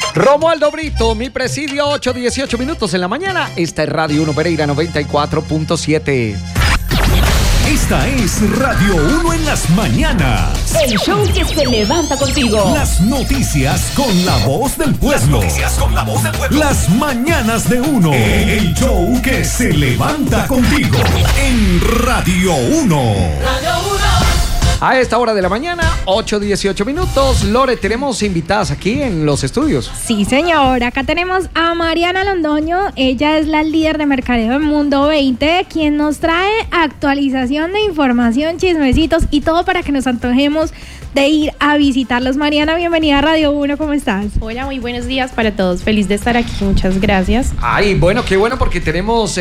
Romualdo Brito, mi presidio, 8:18 minutos en la mañana. Esta es Radio 1 Pereira 94.7. Esta es Radio 1 en las mañanas. El show que se levanta contigo. Las noticias con la voz del pueblo. Las mañanas de 1. El show que se levanta contigo. En Radio 1. Radio 1. A esta hora de la mañana, 8:18 minutos. Lore, tenemos invitadas aquí en los estudios. Sí, señor. Acá tenemos a Mariana Londoño. Ella es la líder de mercadeo en Mundo 20, quien nos trae actualización de información, chismecitos y todo para que nos antojemos de ir a visitarlos. Mariana, bienvenida a Radio 1. ¿Cómo estás? Hola, muy buenos días para todos. Feliz de estar aquí. Muchas gracias. Ay, bueno, qué bueno porque tenemos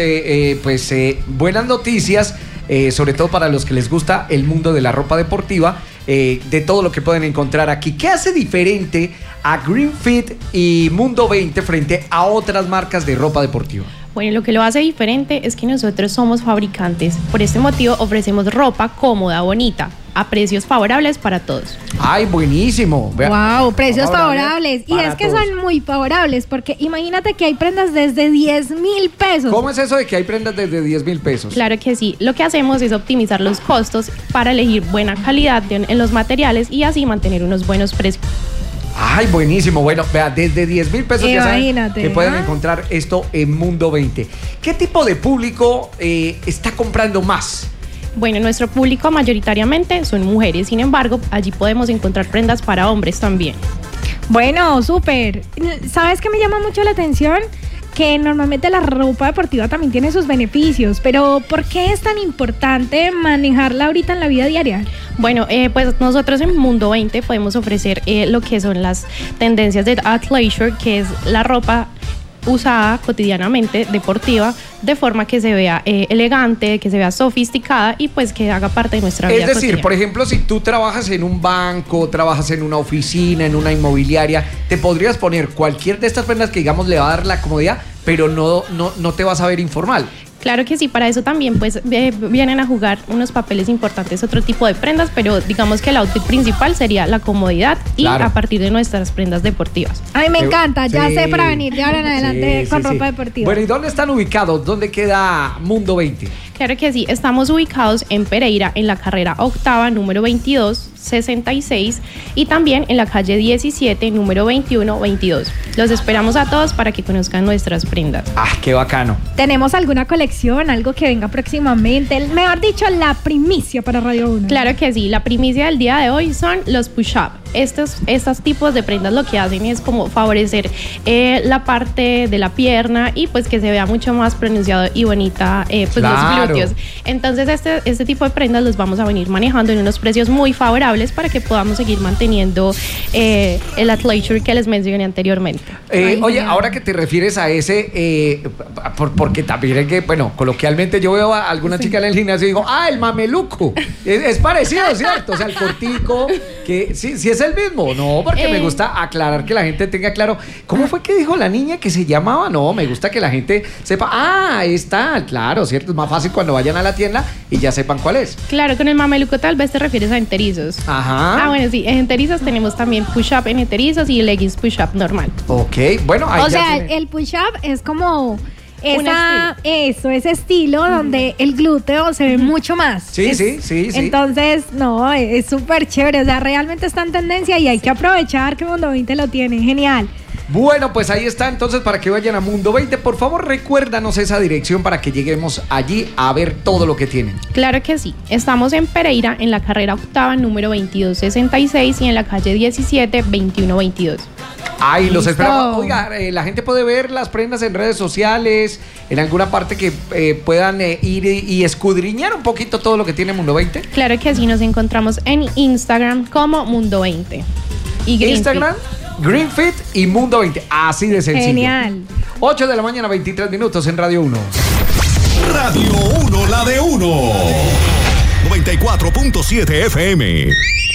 buenas noticias. Sobre todo para los que les gusta el mundo de la ropa deportiva, de todo lo que pueden encontrar aquí. ¿Qué hace diferente a Green Fit y Mundo 20 frente a otras marcas de ropa deportiva? Bueno, lo que lo hace diferente es que nosotros somos fabricantes. Por este motivo ofrecemos ropa cómoda, bonita, a precios favorables para todos. ¡Ay, buenísimo! ¡Wow! Precios favorables. Y es que todos son muy favorables, porque imagínate que hay prendas desde 10,000 pesos. ¿Cómo es eso de que hay prendas desde 10,000 pesos? Claro que sí. Lo que hacemos es optimizar los costos para elegir buena calidad en los materiales y así mantener unos buenos precios. ¡Ay, buenísimo! Bueno, vea, desde 10,000 pesos ya saben Imagínate, que pueden ¿ah? encontrar esto en Mundo 20. ¿Qué tipo de público está comprando más? Bueno, nuestro público mayoritariamente son mujeres. Sin embargo, allí podemos encontrar prendas para hombres también. Bueno, súper. ¿Sabes qué me llama mucho la atención? Que normalmente la ropa deportiva también tiene sus beneficios, pero ¿por qué es tan importante manejarla ahorita en la vida diaria? Bueno, pues nosotros en Mundo 20 podemos ofrecer lo que son las tendencias de athleisure, que es la ropa usada cotidianamente, deportiva, de forma que se vea elegante, que se vea sofisticada y pues que haga parte de nuestra vida Es decir, cotidiana. por ejemplo, si tú trabajas en un banco, trabajas en una oficina, en una inmobiliaria, te podrías poner cualquier de estas prendas que digamos le va a dar la comodidad, pero no te vas a ver informal. Claro que sí, para eso también pues vienen a jugar unos papeles importantes otro tipo de prendas, pero digamos que el outfit principal sería la comodidad y Claro. a partir de nuestras prendas deportivas. Ay, me encanta, ya Sí. sé para venir de ahora en adelante Sí, con sí, ropa sí. deportiva. Bueno, ¿y dónde están ubicados? ¿Dónde queda Mundo 20? Claro que sí, estamos ubicados en Pereira, en la carrera octava, número 2266 y también en la calle 17, número 2122. Los esperamos a todos para que conozcan nuestras prendas. ¡Ah, qué bacano! ¿Tenemos alguna colección, algo que venga próximamente? Mejor dicho, la primicia para Radio 1. Claro que sí, la primicia del día de hoy son los push-up. Estos tipos de prendas lo que hacen es como favorecer la parte de la pierna y pues que se vea mucho más pronunciado y bonita pues Claro. los glúteos. Entonces este tipo de prendas los vamos a venir manejando en unos precios muy favorables para que podamos seguir manteniendo el athleisure que les mencioné anteriormente. Ay, Oye, genial. ahora que te refieres a ese, porque también es que, bueno, coloquialmente yo veo a alguna chica en el gimnasio y digo, el mameluco. Es parecido, ¿cierto? O sea, el cortico, que sí es el mismo. No, porque me gusta aclarar que la gente tenga claro. ¿Cómo fue que dijo la niña que se llamaba? No, me gusta que la gente sepa, ahí está, claro, ¿cierto? Es más fácil cuando vayan a la tienda y ya sepan cuál es. Claro, con el mameluco tal vez te refieres a enterizos. Ajá. Bueno, sí, en enterizos tenemos también push-up en enterizos y leggings push-up normal. Ok, bueno, ahí O ya sea, tiene- el push-up es como estilo. ese estilo donde el glúteo se ve mucho más. Sí, sí. Entonces, no, es súper chévere. O sea, realmente está en tendencia y hay que aprovechar que Mundo 20 lo tiene. Genial. Bueno, pues ahí está entonces para que vayan a Mundo 20. Por favor, recuérdanos esa dirección para que lleguemos allí a ver todo lo que tienen. Claro que sí. Estamos en Pereira, en la carrera octava, número 2266 y en la calle 17, 2122. Ay, los Listo. esperamos. Oiga, la gente puede ver las prendas en redes sociales, en alguna parte que puedan ir y escudriñar un poquito todo lo que tiene Mundo 20. Claro que sí, nos encontramos en Instagram como Mundo 20. Y Green Instagram, Fit. Green Fit y Mundo 20. Así de sencillo. Genial. 8 de la mañana, 23 minutos en Radio 1. Radio 1, la de 1. 94.7 FM.